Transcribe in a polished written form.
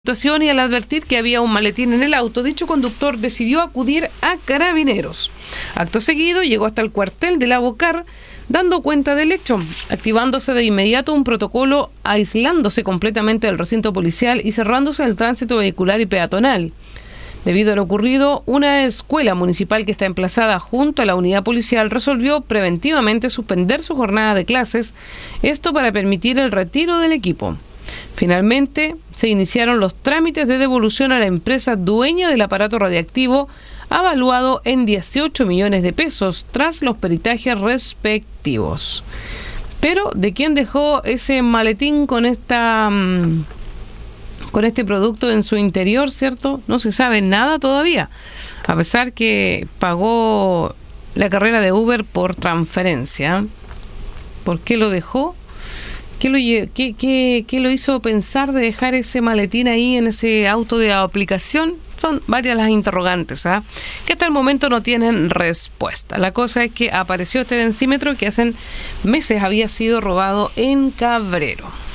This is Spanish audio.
Situación y al advertir que había un maletín en el auto, dicho conductor decidió acudir a Carabineros. Acto seguido llegó hasta el cuartel de la Bocar dando cuenta del hecho, activándose de inmediato un protocolo, aislándose completamente del recinto policial y cerrándose el tránsito vehicular y peatonal. Debido a lo ocurrido, una escuela municipal que está emplazada junto a la unidad policial resolvió preventivamente suspender su jornada de clases, esto para permitir el retiro del equipo. Finalmente, se iniciaron los trámites de devolución a la empresa dueña del aparato radiactivo, avaluado en 18 millones de pesos, tras los peritajes respectivos. Pero, ¿de quién dejó ese maletín con este producto en su interior, cierto? No se sabe nada todavía, a pesar que pagó la carrera de Uber por transferencia. ¿Por qué lo dejó? ¿Qué lo hizo pensar de dejar ese maletín ahí en ese auto de aplicación? Son varias las interrogantes, que hasta el momento no tienen respuesta. La cosa es que apareció este densímetro que hace meses había sido robado en Cabrero.